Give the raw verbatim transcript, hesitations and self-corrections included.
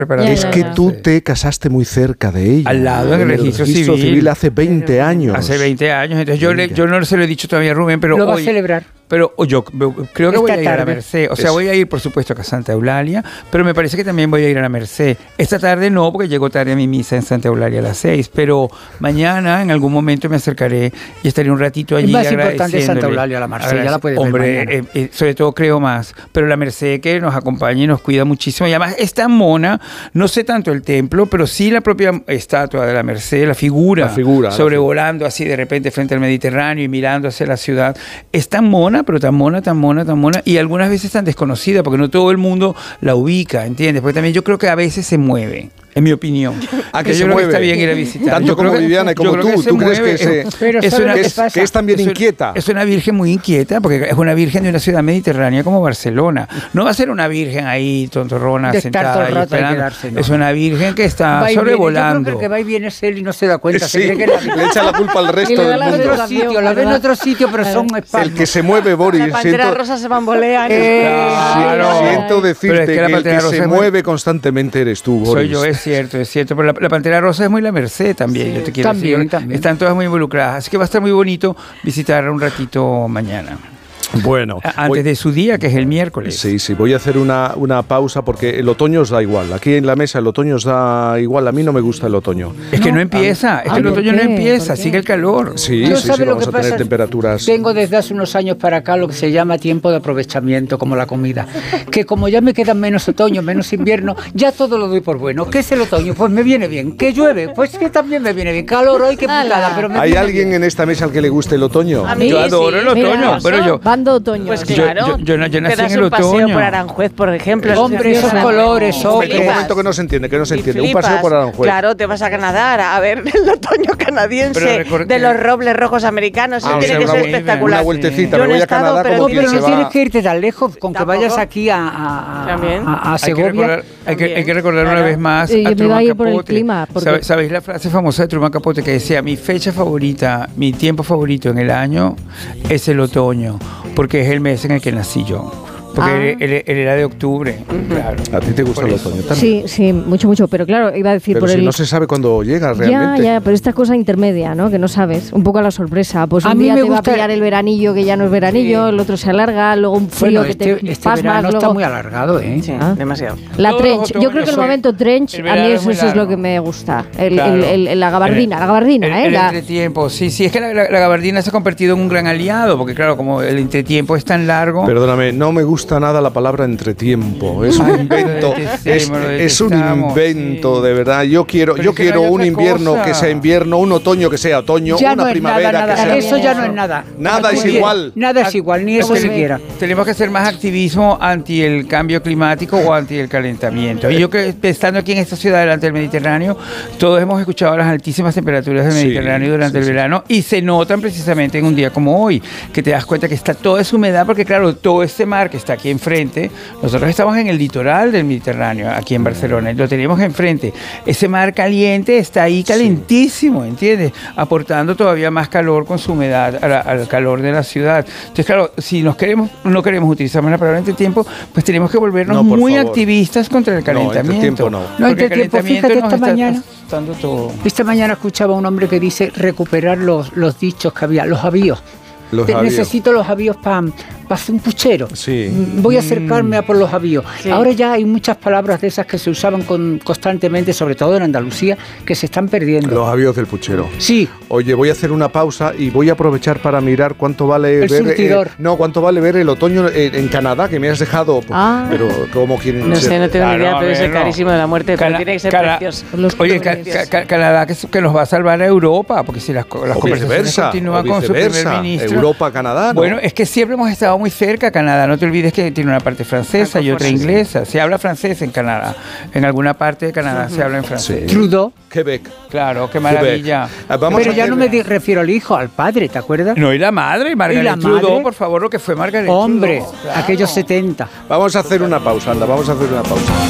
Ya, es ya, que ya. tú te casaste muy cerca de ella. Al lado del en el registro registro civil. civil hace veinte años. Hace veinte años. Entonces yo, le, yo no se lo he dicho todavía a Rubén, pero Lo va hoy... a celebrar. Pero yo creo que Esta voy a ir a la tarde. Merced. O sea, Es- voy a ir, por supuesto, a Santa Eulalia, pero me parece que también voy a ir a la Merced. Esta tarde no, porque llego tarde a mi misa en Santa Eulalia a las seis, pero mañana, en algún momento, me acercaré y estaré un ratito allí Es más importante Santa agradeciéndole. Eulalia, la Merced, ya Agradec- la puedes ver Hombre, mañana. eh, eh, sobre todo creo más. Pero la Merced que nos acompaña y nos cuida muchísimo. Y además es tan mona, no sé tanto el templo, pero sí la propia estatua de la Merced, la figura, La figura, la sobrevolando así de repente frente al Mediterráneo y mirando hacia la ciudad. Es tan mona, pero tan mona, tan mona, tan mona, y algunas veces tan desconocida, porque no todo el mundo la ubica, ¿entiendes? Porque también yo creo que a veces se mueve, en mi opinión. ¿A que yo se creo mueve? que está bien ir a visitar. Tanto Yo creo como que- Viviana y yo como creo tú. se ¿Tú crees mueve. que se- Es- Pero es ¿sabe una- lo que es- pasa? que es también es un- inquieta? Es una virgen muy inquieta, porque es una virgen de una ciudad mediterránea como Barcelona. No va a ser una virgen ahí tontorrona De estar sentada todo el y rato y esperando. quedarse, no. Es una virgen que está Va y viene. Yo sobrevolando. creo que el que va y viene es él y no se da cuenta. Sí, se cree que es la le echa la culpa al Y resto le da del la en mundo. otro educación, sitio, la ve en ¿verdad? otro sitio, pero son espasmos. El que se mueve, Boris, La pantera siento, rosa se bambolea. Eh, Claro. siento decirte Pero es que que, la el Pantera que Rosa se es muy- mueve constantemente eres tú, Boris. Soy yo, es cierto, es cierto. Pero la, la Pantera Rosa es muy la Merced también, yo te quiero También, decir. también. Están todas muy involucradas. Así que va a estar muy bonito visitarla un ratito mañana. Bueno, A- Antes voy- de su día, que es el miércoles. Sí, sí, voy a hacer una, una pausa porque el otoño os da igual. Aquí en la mesa el otoño os da igual. A mí no me gusta el otoño. Es que no empieza, es que el ¿por otoño no qué? empieza, ¿Por qué? sigue el calor. Sí, Yo sí, sabe sí, lo vamos que a tener pasa, temperaturas. Tengo desde hace unos años para acá lo que se llama tiempo de aprovechamiento, como la comida. Que como ya me quedan menos otoño, menos invierno, ya todo lo doy por bueno. ¿Qué es el otoño? Pues me viene bien. ¿Que llueve? Pues que también me viene bien. Calor hoy, que putada, pero me ¿Hay viene alguien bien. en esta mesa al que le guste el otoño? A mí Yo adoro el sí, otoño, mira, pero yo... Bando otoño. Pues Yo- claro, yo- yo no- yo nací te das en el un paseo otoño. por Aranjuez, por ejemplo. Hombre, esos Flipas. colores, Hombre, hombre. que un momento que no se entiende, que no se Y entiende. Un flipas. paseo por Aranjuez. Claro, te vas a Canadá a ver el otoño canadiense Pero recuerda de que- los robles rojos americanos. Ah, Eso o tiene sea, que una ser vu- espectacular. una vueltecita, Yo me no voy he a Canadá estado, pero como No, quien pero se no va- tienes que irte tan lejos, con que Tampoco. vayas aquí a, a, a- También. a- a Hay que Segovia. recordar, hay que, hay que recordar una Claro. vez más Eh, a yo me iba Truman a ir por el Capote. clima, porque- ¿Sabe- ¿Sabéis la frase famosa de Truman Capote que decía, mi fecha favorita, mi tiempo favorito en el año es el otoño, porque es el mes en el que nací yo? Porque Ah. él, él- él era de octubre, claro. A ti te gusta Por el eso. otoño también. Sí, sí, mucho, mucho. Pero claro, iba a decir Pero por si el... no se sabe cuándo llega Ya, realmente. ya, pero esta cosa intermedia, ¿no? Que no sabes, un poco a la sorpresa. Pues A un mí día me te va a gusta- pillar el veranillo que ya no es veranillo, Sí. el otro se alarga, luego un frío Bueno, que este, te este pasmas, verano está luego... muy alargado, ¿eh? Sí, Ah. demasiado. La Todos trench, los yo creo que el otoños, momento trench, el a mí verano es eso, muy eso es lo largo. que me gusta. El, Claro. el- el- el- la gabardina, la gabardina, el, ¿eh? el La- entretiempo, sí, sí, es que la, la- la gabardina se ha convertido en un gran aliado, porque claro, como el entretiempo es tan largo... Perdóname, no me gusta nada la palabra entretiempo. Es un Ay, invento. lo Es, detestamos, lo es un detestamos, invento, sí. de verdad. Yo quiero, Pero yo es que no quiero hay un otra invierno cosa. que sea invierno, un otoño que sea otoño, Ya una no es primavera nada, que nada. sea. Eso ya no es nada. Nada es Muy bien. igual. Nada es igual, ni eso Es que siquiera. Tenemos que hacer más activismo anti el cambio climático o anti el calentamiento. Y yo que estando aquí en esta ciudad delante del Mediterráneo, todos hemos escuchado las altísimas temperaturas del Sí, Mediterráneo durante sí, el sí. verano y se notan precisamente en un día como hoy, que te das cuenta que está toda esa humedad, porque claro, todo este mar que está aquí enfrente, nosotros estamos en el litoral del Mediterráneo, aquí en Barcelona, y lo tenemos enfrente. Ese mar caliente está ahí calentísimo, ¿entiendes? Aportando todavía más calor con su humedad a la- al calor de la ciudad. Entonces, claro, si nos queremos, no queremos utilizar más la palabra entretiempo, pues tenemos que volvernos No, por muy favor. activistas contra el No, calentamiento. entretiempo no. No, Porque el entretiempo, calentamiento fíjate, nos esta está mañana- asustando todo. Esta mañana escuchaba a un hombre que dice recuperar los, los dichos que había, los avíos. Los Te- avíos. Necesito los avíos para hacer un puchero. Sí. Mm, Voy a acercarme a por los avíos. Sí. Ahora ya hay muchas palabras de esas que se usaban con- constantemente, sobre todo en Andalucía, que se están perdiendo. Los avíos del puchero. Sí, Oye, voy a hacer una pausa y voy a aprovechar para mirar cuánto vale El ver surtidor. eh, no, cuánto vale ver el otoño en, en Canadá, que me has dejado. Ah. Pero como quieren No sé, ser- no tengo ni Claro, idea, a pero es ver, el no. carísimo de la muerte, pero Cana- tiene que ser Cana- precioso. Los Oye, colores. Ca- Ca- Canadá que, que nos va a salvar a Europa, porque si las, co- las o conversaciones viceversa, continúan o con su viceversa, primer ministro. Europa, Canadá, ¿no? Bueno, es que siempre hemos estado muy cerca a Canadá. No te olvides que tiene una parte francesa y otra Sí, sí. inglesa. Se habla francés en Canadá. En alguna parte de Canadá se habla en francés. Sí. Trudeau. Quebec. Claro, qué maravilla. Quebec. Ah, vamos Pero a ya hacer- no me di- refiero al hijo, al padre, ¿te acuerdas? No, y la madre, Margaret ¿Y la Trudeau, madre? por favor, lo que fue Margaret Hombre, Trudeau. Claro. aquellos setenta. Vamos a hacer una pausa, anda, vamos a hacer una pausa.